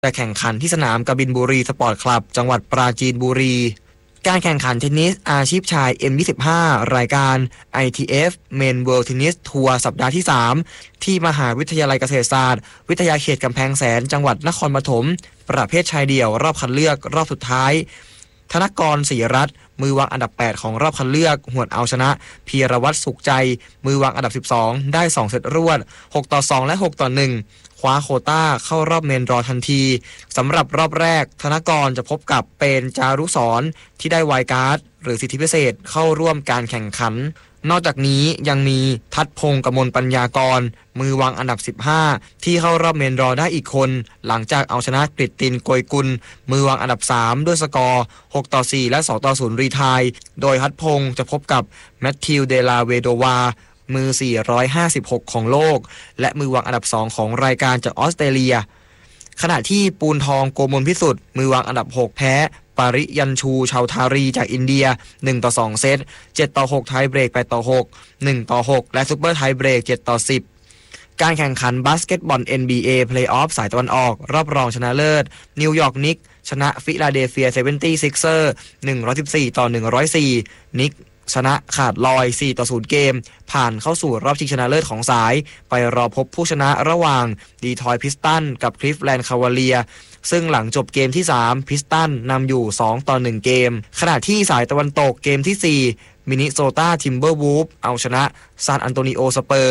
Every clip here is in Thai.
จะแข่งขันที่สนามกบินบุรีสปอร์ตคลับจังหวัดปราจีนบุรีการแข่งขันเทนนิสอาชีพชาย M25 รายการ ITF Men World Tennis Tour สัปดาห์ที่ 3 ที่มหาวิทยาลัยเกษตรศาสตร์วิทยาเขตกำแพงแสนจังหวัดนครปฐมประเภทชายเดี่ยวรอบคัดเลือกรอบสุดท้ายธนกรศรีรัตน์มือวางอันดับ 8 ของรอบคัดเลือกหวดเอาชนะพีรวัตรสุขใจมือวางอันดับ 12 ได้ 2 เซตรวด 6-2 และ 6-1 คว้าโควต้าเข้ารอบเมนดรอทันทีสำหรับรอบแรกธนกรจะพบกับเปนจารุสรที่ได้ไวล์การ์ดหรือสิทธิพิเศษเข้าร่วมการแข่งขันนอกจากนี้ยังมีทัดพงษ์กมลปัญญากรมือวางอันดับ 15 ที่เข้ารอบเมนดรอได้อีกคนหลังจากเอาชนะกฤตตินโกยกุลมือวางอันดับ 3 ด้วยสกอร์ 6-4 และ 2-0 รีไทร์โดยทัดพงษ์จะพบกับแมทธิวเดลาเวโดวามือ 456 ของโลกและมือวางอันดับ 2 ของรายการจากออสเตรเลียขณะที่ปูนทองโกมลพิสุทธิ์มือวางอันดับ 6 แพ้ปาริยันชูชาวทารีจากอินเดีย 1-2 เซต 7-6 ไทยเบรก 8-6 1-6 และซุปเปอร์ไทยเบรก 7-10 การแข่งขันบาสเกตบอล NBA Playoff สายตะวันออกรอบรองชนะเลิศนิวยอร์กนิกชนะฟิลาเดลเฟีย 76ers 114-104 นิกชนะขาดลอย 4-0 เกมผ่านเข้าสู่รอบชิงชนะเลิศของสายไปรอพบผู้ชนะระหว่างดีทรอยต์พิสตันกับคลิฟแลนด์คาวาเลียร์ซึ่งหลังจบเกมที่ 3 พิสตันนำอยู่ 2-1 เกมขณะที่สายตะวันตกเกมที่ 4 มินนิโซตาทิมเบอร์วูฟเอาชนะซานอันโตนิโอสเปอร์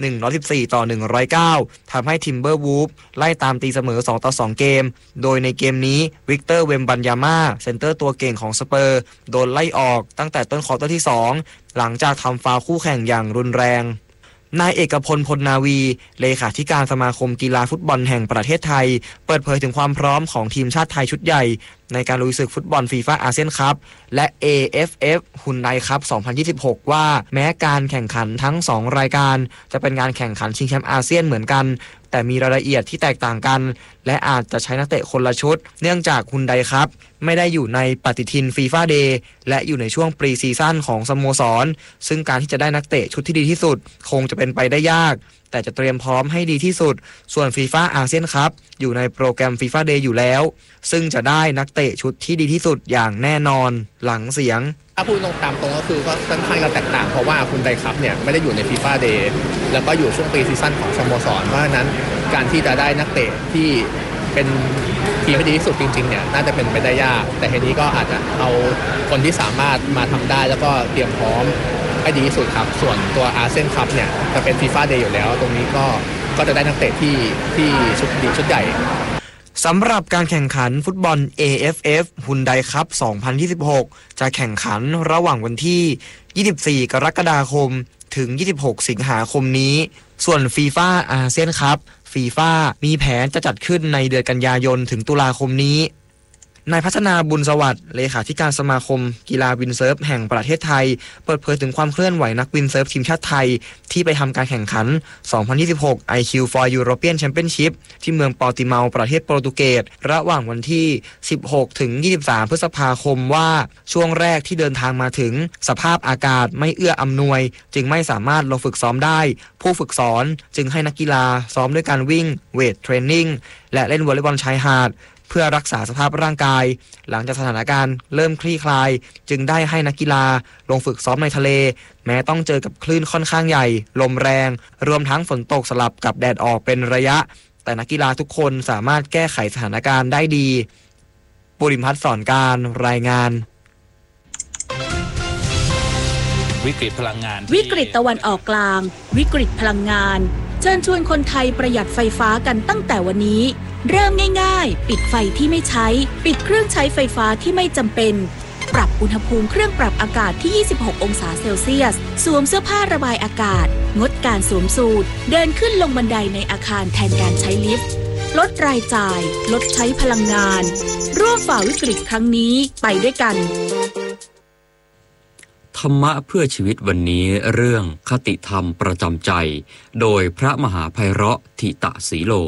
114-109 ทำให้ทิมเบอร์วูฟไล่ตามตีเสมอ 2-2 เกมโดยในเกมนี้วิกเตอร์เวมบันยาม่าเซนเตอร์ตัวเก่งของสเปอร์โดนไล่ออกตั้งแต่ต้นควอเตอร์ที่ 2 หลังจากทำฟาวล์คู่แข่งอย่างรุนแรงนายเอกพลพลนาวีเลขาธิการสมาคมกีฬาฟุตบอลแห่งประเทศไทยเปิดเผยถึงความพร้อมของทีมชาติไทยชุดใหญ่ในการลุยศึกฟุตบอลฟีฟ่าอาเซียนคัพและ AFF ฮุนไดคัพ 2026 ว่าแม้การแข่งขันทั้ง 2 รายการจะเป็นการแข่งขันชิงแชมป์อาเซียนเหมือนกันแต่มีรายละเอียดที่แตกต่างกันและอาจจะใช้นักเตะคนละชุดเนื่องจากฮุนไดคัพไม่ได้อยู่ในปฏิทินฟีฟ่าเดย์และอยู่ในช่วงปรีซีซั่นของสโมสรซึ่งการที่จะได้นักเตะชุดที่ดีที่สุดคงจะเป็นไปได้ยากแต่จะเตรียมพร้อมให้ดีที่สุดส่วนฟีฟ่าอาเซียนคัพอยู่ในโปรแกรมฟีฟ่าเดย์อยู่แล้วซึ่งจะได้นักเตะชุดที่ดีที่สุดอย่างแน่นอนหลังเสียงถ้าพูดตามตรงก็คือก็ค่อนข้างจะแตกต่างเพราะว่าคุณไดคัพเนี่ยไม่ได้อยู่ในฟีฟ่าเดย์แล้วก็อยู่ช่วงปรีซีซั่นของสโมสรเพราะฉะนั้นการที่จะได้นักเตะที่เป็นทีมที่ดีที่สุดจริงๆเนี่ยน่าจะเป็นไปได้ยากแต่ทีนี้ก็อาจจะเอาคนที่สามารถมาทำได้แล้วก็เตรียมพร้อมให้ดีที่สุดครับส่วนตัวอาเซียนคัพเนี่ยจะเป็นฟีฟ่าเดย์อยู่แล้วตรงนี้ก็จะได้นักเตะที่ชุดดีชุดใหญ่สำหรับการแข่งขันฟุตบอล AFF ฮุนไดคัพ 2026 จะแข่งขันระหว่างวันที่ 24 กรกฎาคมถึง 26 สิงหาคมนี้ส่วนฟีฟ่าอาเซียนคัพฟีฟ่ามีแผนจะจัดขึ้นในเดือนกันยายนถึงตุลาคมนี้นายพัฒนาบุญสวัสดิ์เลขาธิการสมาคมกีฬาวินเซิร์ฟแห่งประเทศไทยเปิดเผยถึงความเคลื่อนไหวนักวินเซิร์ฟทีมชาติไทยที่ไปทำการแข่งขัน 2026 IQ for European Championship ที่เมืองปอร์ติเมาประเทศโปรตุเกสระหว่างวันที่ 16 ถึง 23 พฤษภาคมว่าช่วงแรกที่เดินทางมาถึงสภาพอากาศไม่เอื้ออำนวยจึงไม่สามารถลงฝึกซ้อมได้ผู้ฝึกสอนจึงให้นักกีฬาซ้อมด้วยการวิ่งเวทเทรนนิ่งและเล่นวอลเลย์บอลชายหาดเพื่อรักษาสภาพร่างกายหลังจากสถานการณ์เริ่มคลี่คลายจึงได้ให้นักกีฬาลงฝึกซ้อมในทะเลแม้ต้องเจอกับคลื่นค่อนข้างใหญ่ลมแรงรวมทั้งฝนตกสลับกับแดดออกเป็นระยะแต่นักกีฬาทุกคนสามารถแก้ไขสถานการณ์ได้ดีปุริมพัฒน์สอนการรายงานวิกฤตพลังงานวิกฤตตะวันออกกลางวิกฤตพลังงานเชิญชวนคนไทยประหยัดไฟฟ้ากันตั้งแต่วันนี้เริ่มง่ายๆปิดไฟที่ไม่ใช้ปิดเครื่องใช้ไฟฟ้าที่ไม่จำเป็นปรับอุณหภูมิเครื่องปรับอากาศที่ 26 องศาเซลเซียสสวมเสื้อผ้าระบายอากาศงดการสวมสูทเดินขึ้นลงบันไดในอาคารแทนการใช้ลิฟต์ลดรายจ่ายลดใช้พลังงานร่วมฝ่าวิกฤตครั้งนี้ไปด้วยกันธรรมะเพื่อชีวิตวันนี้เรื่องคติธรรมประจำใจโดยพระมหาไพเราะธิตสีโล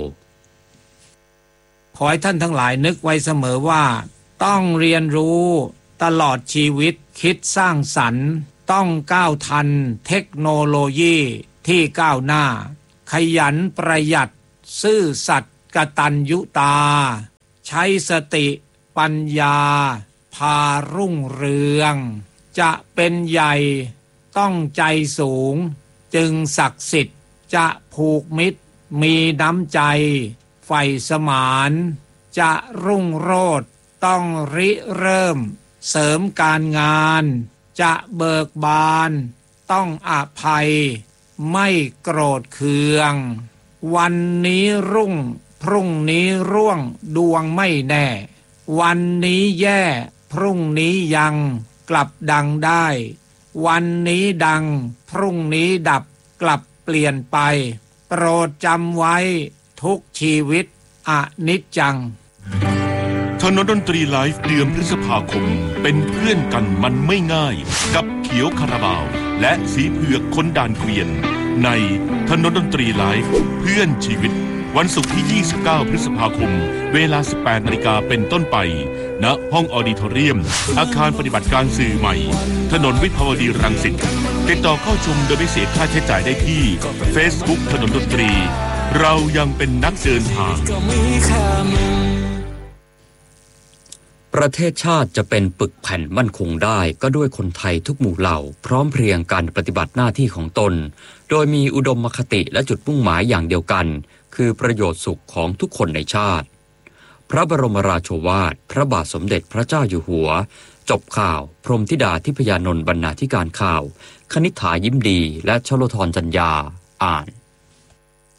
ขอให้ท่านทั้งหลายนึกไว้เสมอว่าต้องเรียนรู้ตลอดชีวิตคิดสร้างสรรค์ต้องก้าวทันเทคโนโลยีที่ก้าวหน้าขยันประหยัดซื่อสัตย์กตัญญูตาใช้สติปัญญาพารุ่งเรืองจะเป็นใหญ่ต้องใจสูงจึงศักดิ์สิทธิ์จะผูกมิตรมีน้ำใจใฝ่สมานจะรุ่งโรจน์ต้องริเริ่มเสริมการงานจะเบิกบานต้องอภัยไม่โกรธเคืองวันนี้รุ่งพรุ่งนี้ร่วงดวงไม่แน่วันนี้แย่พรุ่งนี้ยังกลับดังได้วันนี้ดังพรุ่งนี้ดับกลับเปลี่ยนไปโปรดจำไว้ทุกชีวิตอนิจจังถนนดนตรีไลฟ์เดือนพฤษภาคมเป็นเพื่อนกันมันไม่ง่ายกับเขียวคาราบาวและสีเผือกคนด่านเกวียนในถนนดนตรีไลฟ์เพื่อนชีวิตวันศุกร์ที่ 29 พฤษภาคมเวลา 18 นาฬิกาเป็นต้นไปณห้องออดิทอเรียมอาคารปฏิบัติการสื่อใหม่ถนนวิภาวดีรังสิตติดต่อเข้าชมโดยไม่เสียค่าใช้จ่ายได้ที่ Facebook ถนนดนตรีเรายังเป็นนักเดินทางประเทศชาติจะเป็นปึกแผ่นมั่นคงได้ก็ด้วยคนไทยทุกหมู่เหล่าพร้อมเพรียงการปฏิบัติหน้าที่ของตนโดยมีอุดมคติและจุดมุ่งหมายอย่างเดียวกันคือประโยชน์สุขของทุกคนในชาติพระบรมราโชวาทพระบาทสมเด็จพระเจ้าอยู่หัวจบข่าวพรหมธิดาทิพยานนท์บรรณาธิการข่าวคณิษฐายิ้มดีและชโลธรจัญญาอ่าน